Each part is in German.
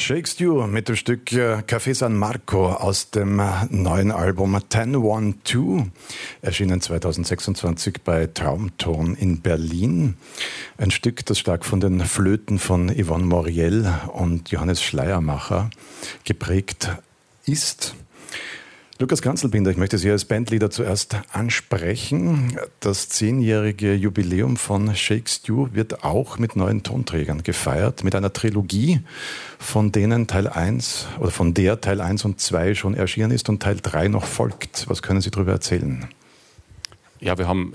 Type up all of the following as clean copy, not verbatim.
Shake Stew mit dem Stück Café San Marco aus dem neuen Album 1012, erschienen 2026 bei Traumton in Berlin. Ein Stück, das stark von den Flöten von Yvonne Moriel und Johannes Schleiermacher geprägt ist. Lukas Kanzelbinder, ich möchte Sie als Bandleader zuerst ansprechen. Das 10-jährige Jubiläum von Shake Stew wird auch mit neuen Tonträgern gefeiert, mit einer Trilogie, von der Teil 1 und 2 schon erschienen ist und Teil 3 noch folgt. Was können Sie darüber erzählen? Ja, wir haben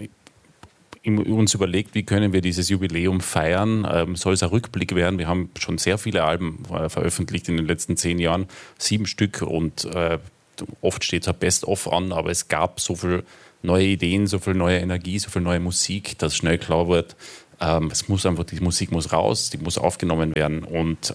uns überlegt, wie können wir dieses Jubiläum feiern. Soll es ein Rückblick werden? Wir haben schon sehr viele Alben veröffentlicht in den letzten 10 Jahren, 7 Stück, und oft steht es ein Best-of an, aber es gab so viele neue Ideen, so viel neue Energie, so viel neue Musik, dass schnell klar wird, die Musik muss raus, die muss aufgenommen werden. Und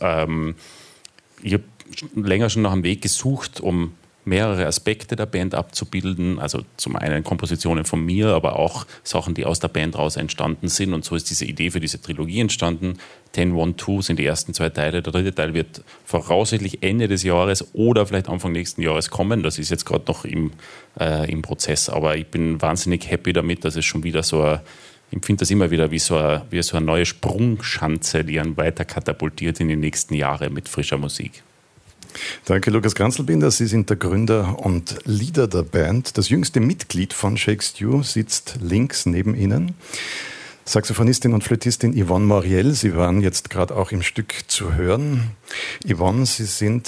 ich habe länger schon nach einem Weg gesucht, um mehrere Aspekte der Band abzubilden, also zum einen Kompositionen von mir, aber auch Sachen, die aus der Band raus entstanden sind, und so ist diese Idee für diese Trilogie entstanden. 1012 sind die ersten 2 Teile, der 3. Teil wird voraussichtlich Ende des Jahres oder vielleicht Anfang nächsten Jahres kommen, das ist jetzt gerade noch im Prozess, aber ich bin wahnsinnig happy damit, dass es schon wieder ich empfinde das immer wieder wie so eine neue Sprungschanze, die einen weiter katapultiert in die nächsten Jahre mit frischer Musik. Danke, Lukas Kanzelbinder. Sie sind der Gründer und Leader der Band. Das jüngste Mitglied von Shake Stew sitzt links neben Ihnen. Saxophonistin und Flötistin Yvonne Moriel. Sie waren jetzt gerade auch im Stück zu hören. Yvonne, Sie sind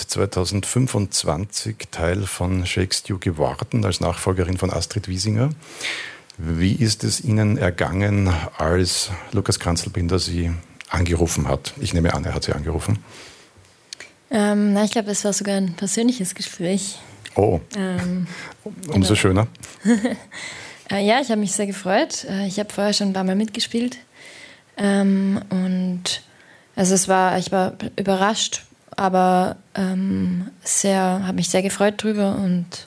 2025 Teil von Shake Stew geworden, als Nachfolgerin von Astrid Wiesinger. Wie ist es Ihnen ergangen, als Lukas Kanzelbinder Sie angerufen hat? Ich nehme an, er hat Sie angerufen. Ich glaube, es war sogar ein persönliches Gespräch. Oh, umso schöner. Ja, ich habe mich sehr gefreut. Ich habe vorher schon ein paar Mal mitgespielt. Und also ich war überrascht, aber habe mich sehr gefreut drüber. Und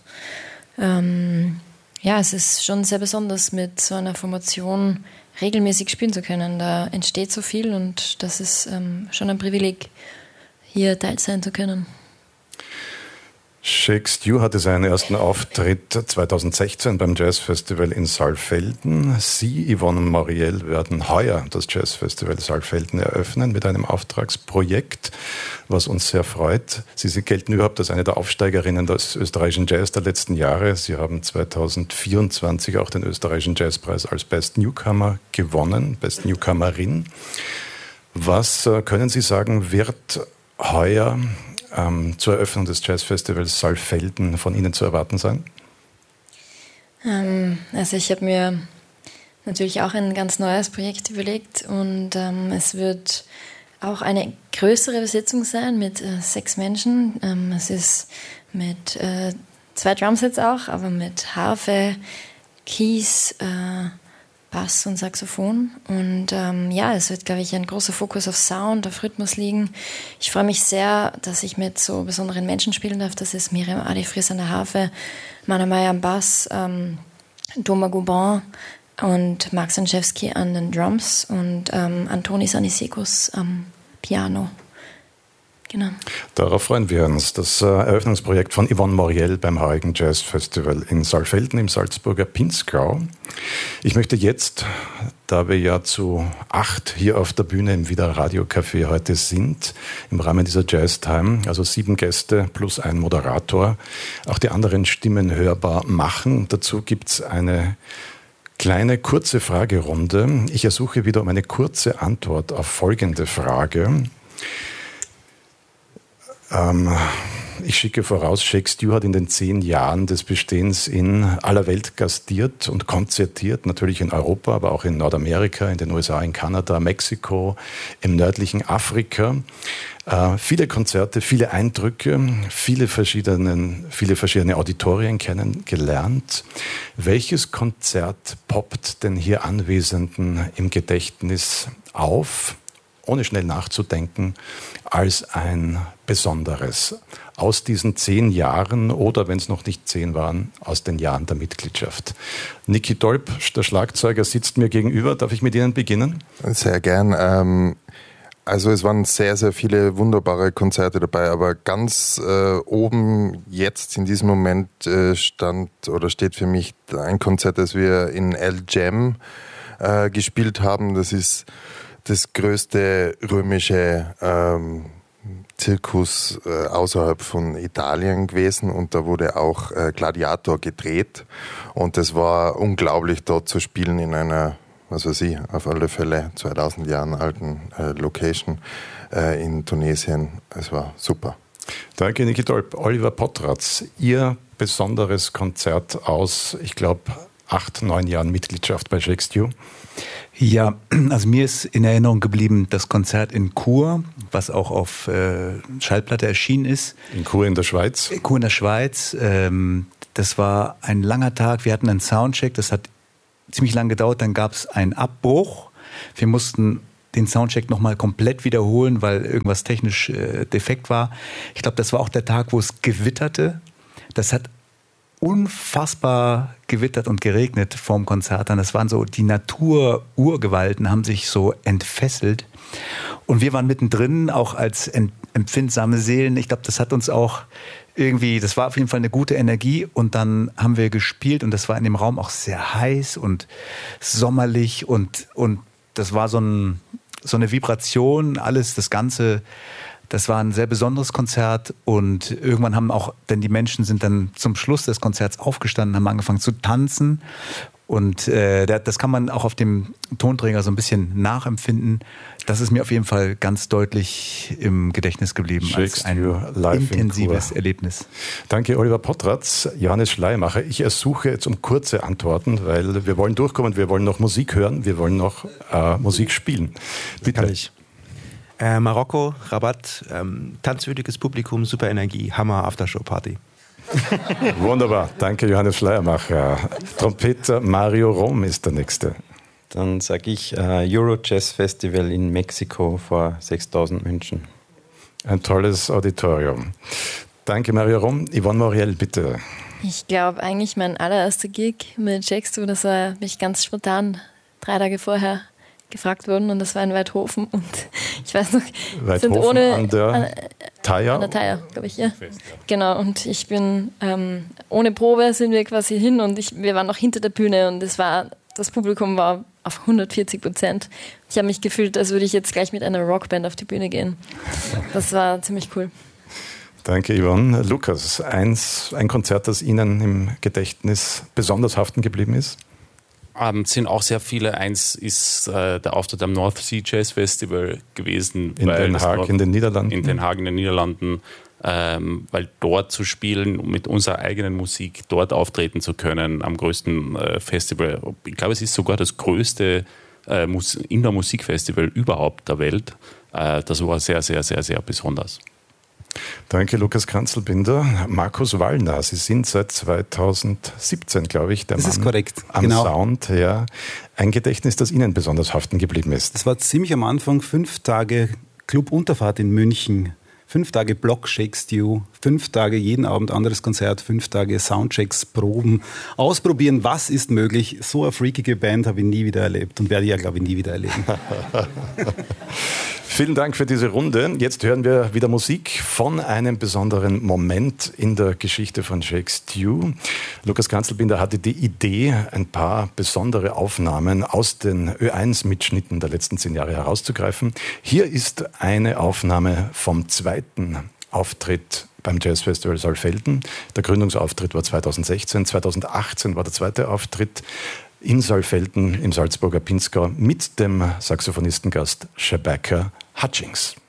ja, es ist schon sehr besonders, mit so einer Formation regelmäßig spielen zu können. Da entsteht so viel, und das ist schon ein Privileg, hier teil sein zu können. Shake Stew hatte seinen ersten Auftritt 2016 beim Jazzfestival in Saalfelden. Sie, Yvonne Moriel, werden heuer das Jazzfestival Saalfelden eröffnen mit einem Auftragsprojekt, was uns sehr freut. Sie gelten überhaupt als eine der Aufsteigerinnen des österreichischen Jazz der letzten Jahre. Sie haben 2024 auch den österreichischen Jazzpreis als Best Newcomer gewonnen, Best Newcomerin. Was können Sie sagen, wird heuer zur Eröffnung des Jazzfestivals Saalfelden von Ihnen zu erwarten sein? Also ich habe mir natürlich auch ein ganz neues Projekt überlegt, und es wird auch eine größere Besetzung sein mit 6 Menschen. Es ist mit 2 Drumsets auch, aber mit Harfe, Keys, Bass und Saxophon. Und ja, es wird, glaube ich, ein großer Fokus auf Sound, auf Rhythmus liegen. Ich freue mich sehr, dass ich mit so besonderen Menschen spielen darf. Das ist Miriam Adifries an der Harfe, Mana Meyer am Bass, Thomas Goubin und Max Sanczewski an den Drums und Antonis Anisekos am Piano. Genau. Darauf freuen wir uns. Das Eröffnungsprojekt von Yvonne Moriel beim heurigen Jazzfestival in Saalfelden im Salzburger Pinzgau. Ich möchte jetzt, da wir ja zu 8 hier auf der Bühne im Wieder Radio Café heute sind, im Rahmen dieser Jazz-Time, also 7 Gäste plus ein Moderator, auch die anderen Stimmen hörbar machen. Dazu gibt es eine kleine, kurze Fragerunde. Ich ersuche wieder um eine kurze Antwort auf folgende Frage. Ich schicke voraus, Shake Stew hat in den 10 Jahren des Bestehens in aller Welt gastiert und konzertiert, natürlich in Europa, aber auch in Nordamerika, in den USA, in Kanada, Mexiko, im nördlichen Afrika. Viele Konzerte, viele Eindrücke, viele verschiedene Auditorien kennengelernt. Welches Konzert poppt den hier Anwesenden im Gedächtnis auf, ohne schnell nachzudenken, als ein besonderes aus diesen 10 Jahren oder, wenn es noch nicht 10 waren, aus den Jahren der Mitgliedschaft? Niki Dolp, der Schlagzeuger, sitzt mir gegenüber. Darf ich mit Ihnen beginnen? Sehr gern. Also es waren sehr, sehr viele wunderbare Konzerte dabei, aber ganz oben jetzt in diesem Moment steht für mich ein Konzert, das wir in El Jam gespielt haben. Das ist das größte römische Zirkus außerhalb von Italien gewesen und da wurde auch Gladiator gedreht und es war unglaublich dort zu spielen in einer, was weiß ich, auf alle Fälle 2000 Jahren alten Location in Tunesien. Es war super. Danke, Niki Dolp. Oliver Potratz, Ihr besonderes Konzert aus, ich glaube, 8, 9 Jahren Mitgliedschaft bei Shake Stew. Ja, also mir ist in Erinnerung geblieben das Konzert in Chur, was auch auf Schallplatte erschienen ist. In Chur in der Schweiz? Chur in der Schweiz. Das war ein langer Tag. Wir hatten einen Soundcheck, das hat ziemlich lang gedauert. Dann gab es einen Abbruch. Wir mussten den Soundcheck nochmal komplett wiederholen, weil irgendwas technisch defekt war. Ich glaube, das war auch der Tag, wo es gewitterte. Das hat unfassbar gewittert und geregnet vorm Konzert. Das waren so, die Natur-Urgewalten haben sich so entfesselt. Und wir waren mittendrin, auch als empfindsame Seelen. Ich glaube, das hat uns auch irgendwie, das war auf jeden Fall eine gute Energie. Und dann haben wir gespielt und das war in dem Raum auch sehr heiß und sommerlich. Und das war so eine Vibration, alles, das Ganze. Das war ein sehr besonderes Konzert und irgendwann haben auch, denn die Menschen sind dann zum Schluss des Konzerts aufgestanden, haben angefangen zu tanzen und das kann man auch auf dem Tonträger so ein bisschen nachempfinden. Das ist mir auf jeden Fall ganz deutlich im Gedächtnis geblieben als ein intensives Erlebnis. Danke, Oliver Potratz. Johannes Schleiermacher, ich ersuche jetzt um kurze Antworten, weil wir wollen durchkommen, wir wollen noch Musik hören, wir wollen noch Musik spielen. Bitte. Kann ich. Marokko, Rabat, tanzwürdiges Publikum, super Energie, Hammer, Aftershow-Party. Wunderbar, danke Johannes Schleiermacher. Trompeter Mario Rom ist der Nächste. Dann sage ich Euro Jazz Festival in Mexiko vor 6000 Menschen. Ein tolles Auditorium. Danke Mario Rom. Yvonne Moriel, bitte. Ich glaube eigentlich mein allererster Gig mit Shake Stew, das war mich ganz spontan 3 Tage vorher gefragt worden und das war in Weidhofen und ich weiß noch, Weidhofen sind ohne an der Thaya? An der Thaya, glaube ich, ja. Genau, und ich bin ohne Probe sind wir quasi hin und wir waren noch hinter der Bühne und das Publikum war auf 140%. Ich habe mich gefühlt, als würde ich jetzt gleich mit einer Rockband auf die Bühne gehen. Das war ziemlich cool. Danke, Yvonne. Lukas, ein Konzert, das Ihnen im Gedächtnis besonders haften geblieben ist? Sind auch sehr viele. Eins ist der Auftritt am North Sea Jazz Festival gewesen. In Den Haag in den Niederlanden. In Den Haag in den Niederlanden. Weil dort zu spielen, mit unserer eigenen Musik dort auftreten zu können, am größten Festival. Ich glaube, es ist sogar das größte Indoor-Musikfestival überhaupt der Welt. Das war sehr, sehr, sehr, sehr besonders. Danke, Lukas Kranzelbinder. Markus Wallner, Sie sind seit 2017, glaube ich, der das Mann ist korrekt. am Genau. Sound. Ja. Ein Gedächtnis, das Ihnen besonders haften geblieben ist. Das war ziemlich am Anfang, 5 Tage Club Unterfahrt in München, 5 Tage Block Shake Stew, 5 Tage jeden Abend anderes Konzert, 5 Tage Soundchecks, Proben, ausprobieren, was ist möglich. So eine freakige Band habe ich nie wieder erlebt und werde ich ja, glaube ich, nie wieder erleben. Vielen Dank für diese Runde. Jetzt hören wir wieder Musik von einem besonderen Moment in der Geschichte von Shake Stew. Lukas Kranzelbinder hatte die Idee, ein paar besondere Aufnahmen aus den Ö1-Mitschnitten der letzten 10 Jahre herauszugreifen. Hier ist eine Aufnahme vom 2. Auftritt beim Jazzfestival Saalfelden. Der Gründungsauftritt war 2016. 2018 war der 2. Auftritt in Saalfelden im Salzburger Pinzgau mit dem Saxophonistengast Shabaka Hutchings.